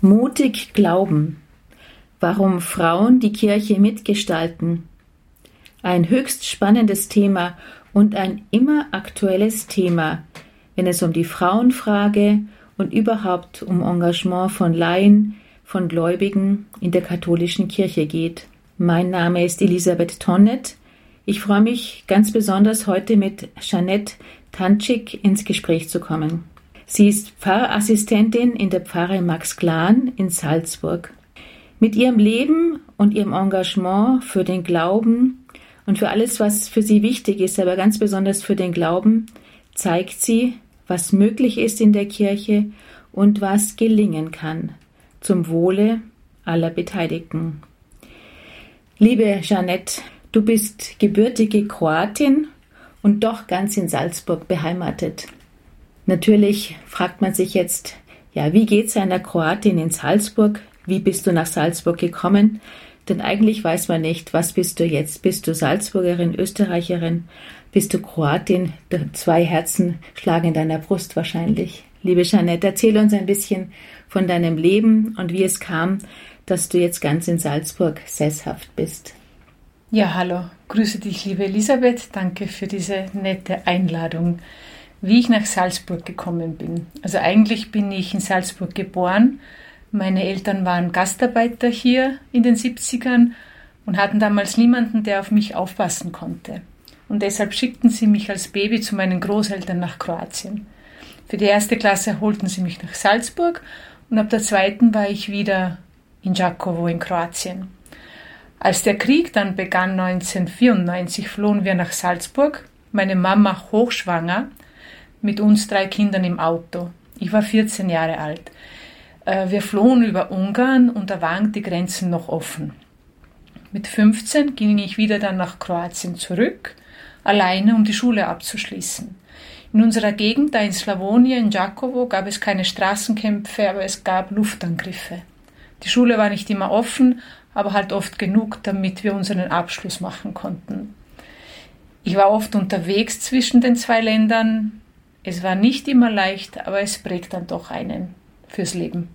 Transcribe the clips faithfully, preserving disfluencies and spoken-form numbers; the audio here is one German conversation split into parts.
Mutig glauben. Warum Frauen die Kirche mitgestalten. Ein höchst spannendes Thema und ein immer aktuelles Thema, wenn es um die Frauenfrage und überhaupt um Engagement von Laien, von Gläubigen in der katholischen Kirche geht. Mein Name ist Elisabeth Tonnet. Ich freue mich ganz besonders, heute mit Jeanette Tantschik ins Gespräch zu kommen. Sie ist Pfarrassistentin in der Pfarre Max Glan in Salzburg. Mit ihrem Leben und ihrem Engagement für den Glauben und für alles, was für sie wichtig ist, aber ganz besonders für den Glauben, zeigt sie, was möglich ist in der Kirche und was gelingen kann, zum Wohle aller Beteiligten. Liebe Jeanette, du bist gebürtige Kroatin und doch ganz in Salzburg beheimatet. Natürlich fragt man sich jetzt, ja, wie geht's einer Kroatin in Salzburg? Wie bist du nach Salzburg gekommen? Denn eigentlich weiß man nicht, was bist du jetzt? Bist du Salzburgerin, Österreicherin? Bist du Kroatin? Zwei Herzen schlagen in deiner Brust wahrscheinlich. Liebe Jeanette, erzähl uns ein bisschen von deinem Leben und wie es kam, dass du jetzt ganz in Salzburg sesshaft bist. Ja, hallo. Grüße dich, liebe Elisabeth. Danke für diese nette Einladung. Wie ich nach Salzburg gekommen bin. Also eigentlich bin ich in Salzburg geboren. Meine Eltern waren Gastarbeiter hier in den siebzigern und hatten damals niemanden, der auf mich aufpassen konnte. Und deshalb schickten sie mich als Baby zu meinen Großeltern nach Kroatien. Für die erste Klasse holten sie mich nach Salzburg und ab der zweiten war ich wieder in Đakovo in Kroatien. Als der Krieg dann begann neunzehnhundertvierundneunzig, flohen wir nach Salzburg, meine Mama hochschwanger, mit uns drei Kindern im Auto. Ich war vierzehn Jahre alt. Wir flohen über Ungarn und da waren die Grenzen noch offen. Mit fünfzehn ging ich wieder dann nach Kroatien zurück, alleine, um die Schule abzuschließen. In unserer Gegend, da in Slawonien, in Đakovo, gab es keine Straßenkämpfe, aber es gab Luftangriffe. Die Schule war nicht immer offen, aber halt oft genug, damit wir unseren Abschluss machen konnten. Ich war oft unterwegs zwischen den zwei Ländern. Es war nicht immer leicht, aber es prägt dann doch einen fürs Leben.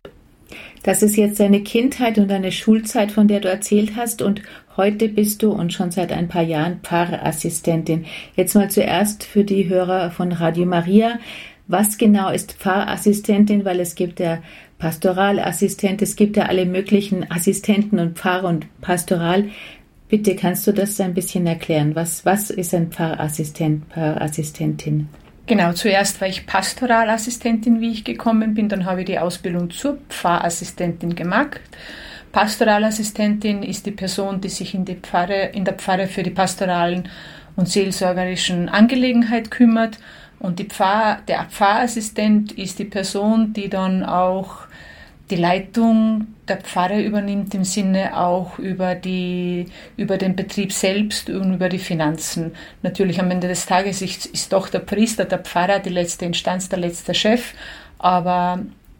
Das ist jetzt deine Kindheit und deine Schulzeit, von der du erzählt hast, und heute bist du und schon seit ein paar Jahren Pfarrassistentin. Jetzt mal zuerst für die Hörer von Radio Maria. Was genau ist Pfarrassistentin? Weil es gibt ja Pastoralassistent, es gibt ja alle möglichen Assistenten und Pfarrer und Pastoral. Bitte kannst du das ein bisschen erklären? Was, was ist ein Pfarrassistent, Pfarrassistentin? Genau, zuerst war ich Pastoralassistentin, wie ich gekommen bin, dann habe ich die Ausbildung zur Pfarrassistentin gemacht. Pastoralassistentin ist die Person, die sich in, die Pfarre, in der Pfarre für die pastoralen und seelsorgerischen Angelegenheiten kümmert, und die Pfarr, der Pfarrassistent ist die Person, die dann auch die Leitung der Pfarre übernimmt, im Sinne auch über, die, über den Betrieb selbst und über die Finanzen. Natürlich am Ende des Tages ist, ist doch der Priester, der Pfarrer, die letzte Instanz, der letzte Chef, aber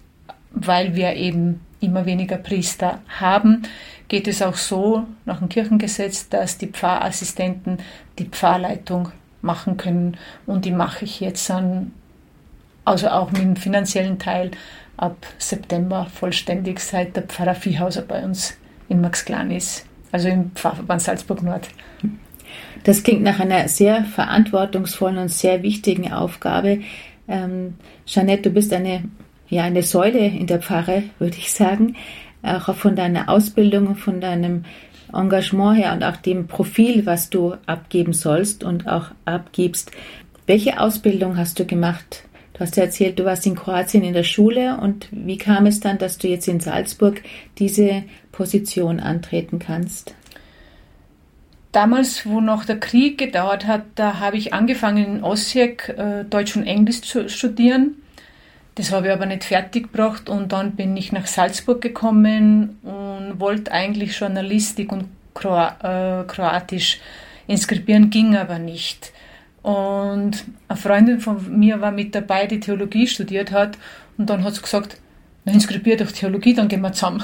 weil wir eben immer weniger Priester haben, geht es auch so nach dem Kirchengesetz, dass die Pfarrassistenten die Pfarrleitung machen können, und die mache ich jetzt dann, also auch mit dem finanziellen Teil, ab September vollständig, seit der Pfarrer Viehhauser bei uns in Max Glan ist, also im Pfarrverband Salzburg Nord. Das klingt nach einer sehr verantwortungsvollen und sehr wichtigen Aufgabe. Ähm, Jeanette, du bist eine, ja, eine Säule in der Pfarre, würde ich sagen, auch von deiner Ausbildung, von deinem Engagement her und auch dem Profil, was du abgeben sollst und auch abgibst. Welche Ausbildung hast du gemacht? Du hast ja erzählt, du warst in Kroatien in der Schule, und wie kam es dann, dass du jetzt in Salzburg diese Position antreten kannst? Damals, wo noch der Krieg gedauert hat, da habe ich angefangen in Osijek äh, Deutsch und Englisch zu studieren. Das habe ich aber nicht fertig gebracht, und dann bin ich nach Salzburg gekommen und wollte eigentlich Journalistik und Kroa- äh, Kroatisch inskribieren, ging aber nicht. Und eine Freundin von mir war mit dabei, die Theologie studiert hat, und dann hat sie gesagt, na, inskribier doch Theologie, dann gehen wir zusammen.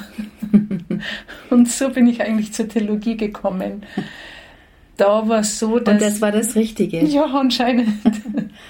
Und so bin ich eigentlich zur Theologie gekommen. Da war es so, dass... Und das war das Richtige? Ja, anscheinend.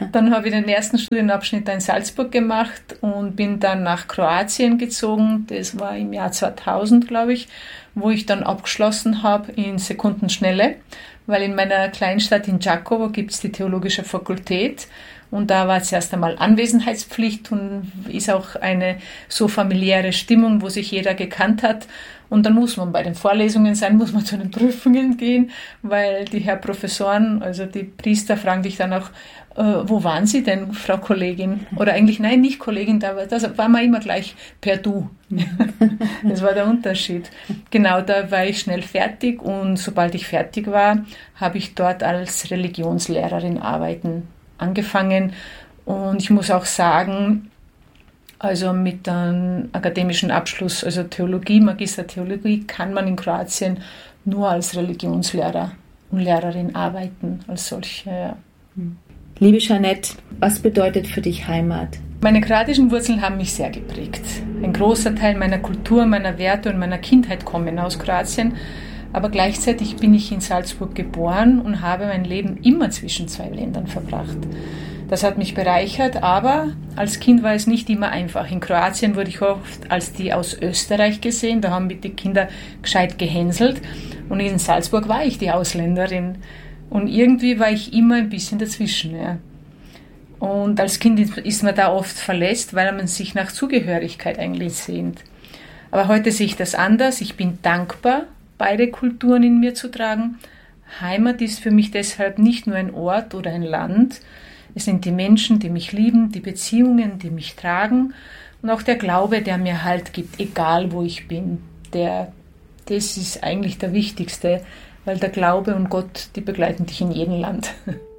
Dann habe ich den ersten Studienabschnitt in Salzburg gemacht und bin dann nach Kroatien gezogen. Das war im Jahr zweitausend, glaube ich, wo ich dann abgeschlossen habe in Sekundenschnelle, weil in meiner Kleinstadt in Đakovo gibt es die Theologische Fakultät. Und da war zuerst einmal Anwesenheitspflicht und ist auch eine so familiäre Stimmung, wo sich jeder gekannt hat. Und dann muss man bei den Vorlesungen sein, muss man zu den Prüfungen gehen, weil die Herr Professoren, also die Priester, fragen dich dann auch, äh, wo waren Sie denn, Frau Kollegin? Oder eigentlich, nein, nicht Kollegin, da war, das war man immer gleich per Du. Das war der Unterschied. Genau, da war ich schnell fertig und sobald ich fertig war, habe ich dort als Religionslehrerin arbeiten angefangen. Und ich muss auch sagen, also mit einem akademischen Abschluss, also Theologie, Magister Theologie, kann man in Kroatien nur als Religionslehrer und Lehrerin arbeiten, als solche. Ja. Liebe Jeanette, was bedeutet für dich Heimat? Meine kroatischen Wurzeln haben mich sehr geprägt. Ein großer Teil meiner Kultur, meiner Werte und meiner Kindheit kommen aus Kroatien. Aber gleichzeitig bin ich in Salzburg geboren und habe mein Leben immer zwischen zwei Ländern verbracht. Das hat mich bereichert, aber als Kind war es nicht immer einfach. In Kroatien wurde ich oft als die aus Österreich gesehen, da haben mich die Kinder gescheit gehänselt. Und in Salzburg war ich die Ausländerin. Und irgendwie war ich immer ein bisschen dazwischen. Ja. Und als Kind ist man da oft verletzt, weil man sich nach Zugehörigkeit eigentlich sehnt. Aber heute sehe ich das anders. Ich bin dankbar, beide Kulturen in mir zu tragen. Heimat ist für mich deshalb nicht nur ein Ort oder ein Land. Es sind die Menschen, die mich lieben, die Beziehungen, die mich tragen und auch der Glaube, der mir Halt gibt, egal wo ich bin. Der, das ist eigentlich der Wichtigste, weil der Glaube und Gott, die begleiten dich in jedem Land.